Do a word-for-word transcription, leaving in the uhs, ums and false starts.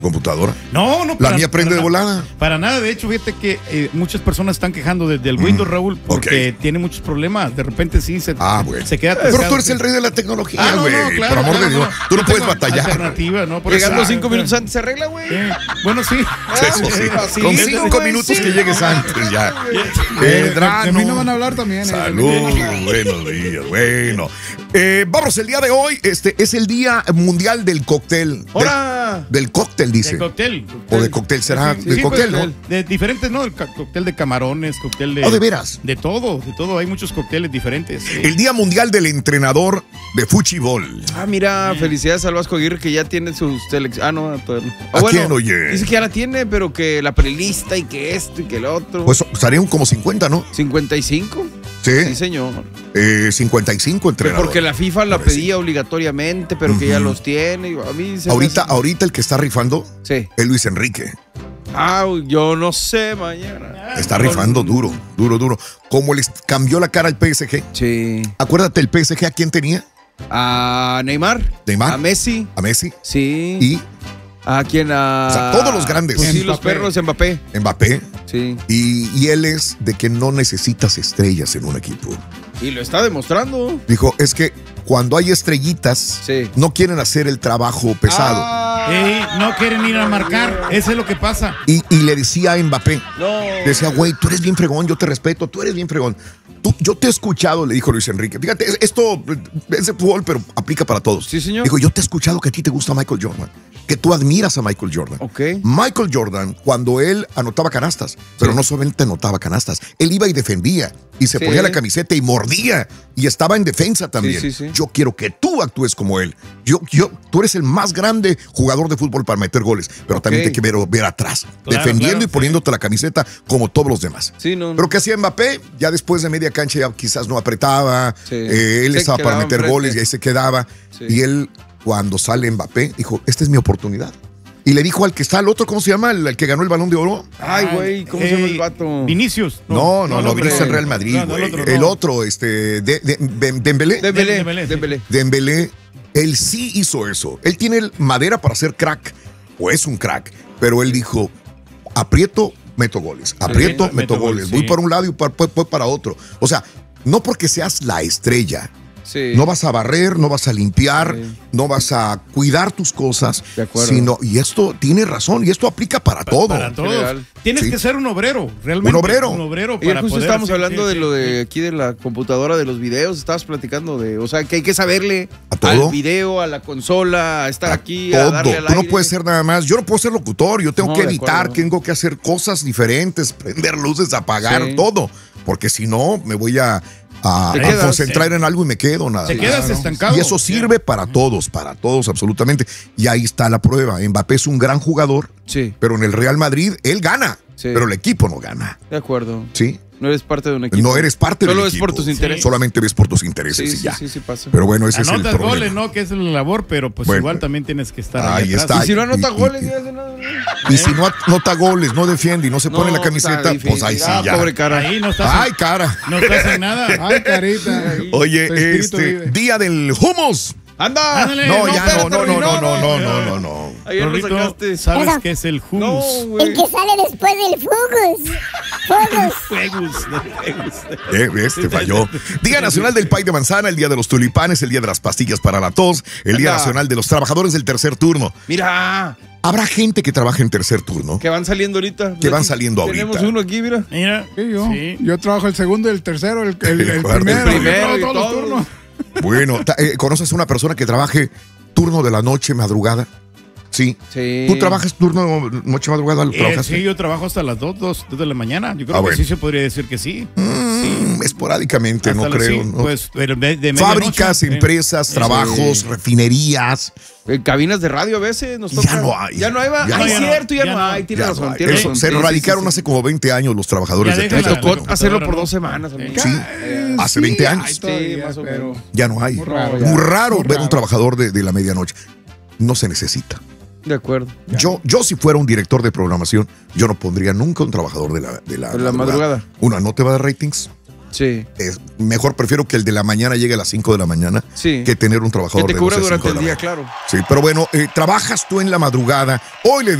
computadora. No, no. La para, mía prende de volada. Para nada. De hecho, fíjate que eh, muchas personas están quejando desde el Windows, mm, Raúl, porque okay. tiene muchos problemas. De repente sí se, ah, bueno. se queda atascado. Pero tú eres el rey de la tecnología, güey. Ah, no, no, claro, por amor claro, de Dios. No. Tú no Yo puedes batallar. Alternativa, ¿no? Por Llegando eso, cinco ah, minutos antes se arregla, güey. Eh, bueno, sí. Eso sí. sí. Con cinco sí, minutos sí, que llegues antes ya. Medrano. De mí no van a hablar también. Salud. Eh. Buenos días. Bueno. Eh, vamos, el día de hoy este es el Día Mundial del Cóctel. ¡Hora! Del, del cóctel, dice. De cóctel. O de cóctel será. Sí, sí, de sí, cóctel, pues, ¿no? De, de diferentes, ¿no? El cóctel de camarones, cóctel de. ¿Oh, de veras? De todo, de todo. Hay muchos cócteles diferentes. Sí. El Día Mundial del Entrenador de Fuchibol. Ah, mira, felicidades al Vasco Aguirre que ya tiene su selección. Ah, no, todavía no. ¿A bueno, quién, oye? Dice que ya la tiene, pero que la prelista y que esto y que el otro. Pues estarían como cincuenta, ¿no? cincuenta y cinco. Sí. Sí, señor. Eh, cincuenta y cinco entrenadores. Porque la FIFA la pedía obligatoriamente, pero uh-huh. que ya los tiene. A mí se ahorita, hace... ahorita el que está rifando sí. es Luis Enrique. Ah, yo no sé, mañana. Está rifando duro, duro, duro. Como les cambió la cara al P S G. Sí. Acuérdate, el P S G, ¿a quién tenía? A Neymar. Neymar. A Messi. A Messi. Sí. Y ¿a quién? A... O sea, todos los grandes. Pues sí, los perros, Mbappé. Mbappé. Sí. Y, y él es de que no necesitas estrellas en un equipo. Y lo está demostrando. Dijo, es que cuando hay estrellitas, sí. no quieren hacer el trabajo pesado. Ah, eh, no quieren ir a marcar. Eso es lo que pasa. Y, y le decía a Mbappé, no. decía, güey, tú eres bien fregón, yo te respeto, tú eres bien fregón. Tú, yo te he escuchado, le dijo Luis Enrique. Fíjate, esto es de fútbol, pero aplica para todos. Sí, señor. Dijo, yo te he escuchado que a ti te gusta Michael Jordan, que tú admiras a Michael Jordan. Ok. Michael Jordan, cuando él anotaba canastas, pero sí. no solamente anotaba canastas, él iba y defendía, y se sí. ponía la camiseta y mordía, y estaba en defensa también. Sí, sí, sí. Yo quiero que tú actúes como él. Yo, yo, tú eres el más grande jugador de fútbol para meter goles, pero okay. también te hay que ver, ver atrás, claro, defendiendo claro, y poniéndote sí. la camiseta como todos los demás. Sí, no, no. Pero ¿qué hacía Mbappé? Ya después de media cancha ya quizás no apretaba, sí. eh, él se estaba para meter enfrente. goles y ahí se quedaba. Sí. Y él, cuando sale Mbappé, dijo, esta es mi oportunidad. Y le dijo al que está, al otro, ¿cómo se llama? El, el que ganó el Balón de Oro. Ay, güey, ¿cómo eh, se llama el vato? Vinicius. No, no, no, no Vinicius en Real Madrid, güey. No, no, el, otro, no. el otro, este, de, de, de, Dembélé. Dembélé. Dembélé. Dembélé. Dembélé. Él sí hizo eso. Él tiene madera para ser crack, o es un crack, pero él dijo, aprieto, meto goles. Aprieto, sí, meto, meto goles. Sí. Voy para un lado y para, para, para otro. O sea, no porque seas la estrella. Sí. No vas a barrer, no vas a limpiar, sí. no vas a cuidar tus cosas, de acuerdo. Sino, y esto tiene razón, y esto aplica para todo. Para todos. Tienes sí. que ser un obrero, realmente. Un obrero. Un obrero para y justo poder, estábamos sí, hablando sí, de sí, lo de aquí de la computadora, de los videos, estabas platicando de, o sea, que hay que saberle ¿a todo? Al video, a la consola, a estar a aquí, todo. A darle al Tú aire. No puedes ser nada más, yo no puedo ser locutor, yo tengo no, que editar, acuerdo, tengo que hacer cosas diferentes, prender luces, apagar sí. todo, porque si no me voy a A, a concentrar sí. en algo y me quedo nada. Te quedas claro. estancado. Y eso sirve sí. para todos, para todos absolutamente. Y ahí está la prueba. Mbappé es un gran jugador, sí. pero en el Real Madrid él gana, sí. pero el equipo no gana. De acuerdo. Sí. No eres parte de un equipo. No eres parte Solo del ves equipo. Por tus intereses. Solamente ves por tus intereses sí, y sí, ya. Sí, sí, pasa. Pero bueno, ese Anotas es el problema. goles, ¿no? Que es la labor, pero pues bueno, igual también tienes que estar ahí, ahí atrás. está. Y si no anota y, goles, y, ya hace nada. Y si no anota goles, no defiende y no se pone no, la camiseta, pues ahí sí ah, ya. Pobre cara. Ahí no estás. Ay, cara. No estás en nada. Ay, carita. Oye, este, día del hummus. ¡Anda! Ándale, no, no, ya no, no, no, no, no, no, no, no, no. Ayer lo sacaste. ¿Sabes Eso. qué es el hummus? No, El que sale después del fugus. Fugus. Fugus. Eh, ves, te falló. Día Nacional del Pay de Manzana, el Día de los Tulipanes, el Día de las Pastillas para la Tos, el Día Anda. Nacional de los Trabajadores del Tercer Turno. Mira. Habrá gente que trabaja en tercer turno. Que van saliendo ahorita. Que van saliendo ahorita. Tenemos uno aquí, mira. Mira. Sí, yo, sí. yo trabajo el segundo y el tercero, el, el, el, El primero. el primero y todos los todo. turnos. Bueno, eh, ¿conoces a una persona que trabaje turno de la noche, madrugada? Sí. Sí. ¿Tú trabajas turno noche, madrugada? ¿Lo Eh, trabajas? sí, yo trabajo hasta las dos, dos, dos de la mañana. Yo creo Ah, que bueno. sí se podría decir que sí. Mm, sí. Esporádicamente, Hasta no la- creo. sí, ¿no? Pues, pero de, de Fábricas, medianoche, empresas, sí. trabajos, Sí. refinerías. En cabinas de radio a veces nos Ya toca. no hay. Ya no hay, va. Ya Ay, no hay. cierto, ya, Ya no no. hay. Tiene Ya razón, no hay. tiene Eso, razón. se Sí, sí, erradicaron sí, hace como veinte años los trabajadores Ya de déjala, Me tercer tocó turno. hacerlo la por dos computadora, semanas. ¿no? amigo. Sí, Eh, hace sí, veinte hay años. todavía, Sí, más o pero menos. Ya no hay. Muy raro, Muy ya. raro Muy ver raro. un trabajador de, de la medianoche. No se necesita. De acuerdo. Yo, yo si fuera un director de programación, yo no pondría nunca un trabajador de la, de la, De la madrugada. Una, no te va a dar ratings. Sí. Es mejor prefiero que el de la mañana llegue a las cinco de la mañana sí. que tener un trabajador que te de cubra doce a durante cinco el de la día, mañana. claro. Sí, pero bueno, eh, trabajas tú en la madrugada. Hoy le